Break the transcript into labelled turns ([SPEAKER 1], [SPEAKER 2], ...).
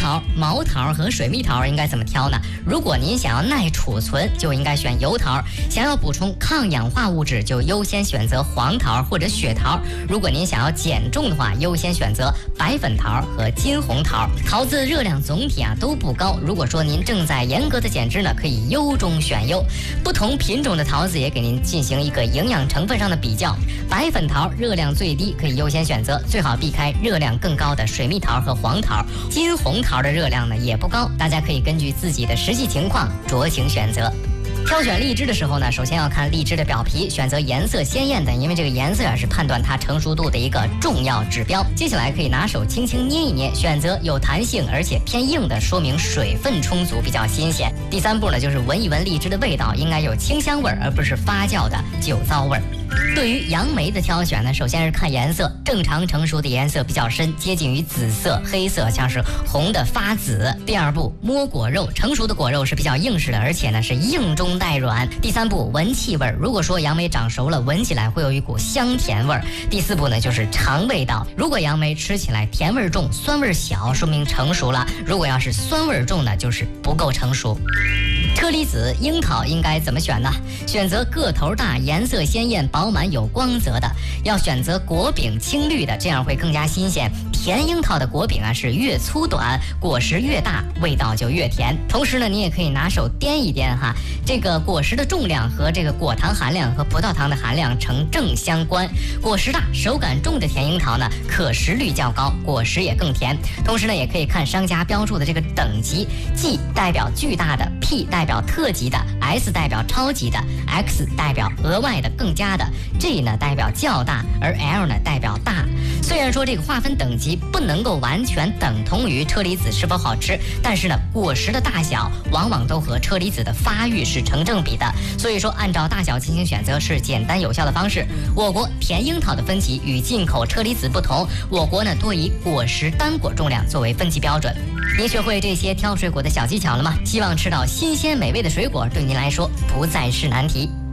[SPEAKER 1] 桃、毛桃和水蜜桃应该怎么挑呢？如果您想要耐储存，就应该选油桃；想要补充抗氧化物质，就优先选择黄桃或者雪桃；如果您想要减重的话，优先选择白粉桃和金红桃。桃子热量总体都不高，如果说您正在严格的减脂呢，可以优中选优。不同品种的桃子也给您进行一个营养成分上的比较。白粉桃热量最低，可以优先选择，最好避开热量更高的水蜜桃和黄桃。金红桃的热量呢也不高，大家可以根据自己的实际情况酌情选择。挑选荔枝的时候呢，首先要看荔枝的表皮，选择颜色鲜艳的，因为这个颜色是判断它成熟度的一个重要指标。接下来可以拿手轻轻捏一捏，选择有弹性而且偏硬的，说明水分充足，比较新鲜。第三步呢，就是闻一闻荔枝的味道，应该有清香味而不是发酵的酒糟味。对于杨梅的挑选呢，首先是看颜色，正常成熟的颜色比较深，接近于紫色、黑色，像是红的发紫。第二步，摸果肉，成熟的果肉是比较硬实的，而且呢是硬中带软。第三步，闻气味，如果说杨梅长熟了，闻起来会有一股香甜味。第四步呢，就是尝味道，如果杨梅吃起来甜味重，酸味小，说明成熟了；如果要是酸味重呢，就是不够成熟。车厘子、樱桃应该怎么选呢？选择个头大、颜色鲜艳、饱满有光泽的，要选择果柄青绿的，这样会更加新鲜。甜樱桃的果柄是越粗短，果实越大，味道就越甜。同时呢，你也可以拿手掂一掂哈，这个果实的重量和这个果糖含量和葡萄糖的含量成正相关。果实大、手感重的甜樱桃呢，可食率较高，果实也更甜。同时呢，也可以看商家标注的这个等级 ，G 代表巨大的 ，P 代表特级的 ，S 代表超级的 ，X 代表额外的更加的 ，G 呢代表较大，而 L 呢代表大。虽然说这个划分等级不能够完全等同于车厘子是否好吃，但是呢，果实的大小往往都和车厘子的发育是成正比的，所以说按照大小进行选择是简单有效的方式。我国甜樱桃的分级与进口车厘子不同，我国呢多以果实单果重量作为分级标准。您学会这些挑水果的小技巧了吗？希望吃到新鲜美味的水果对您来说不再是难题。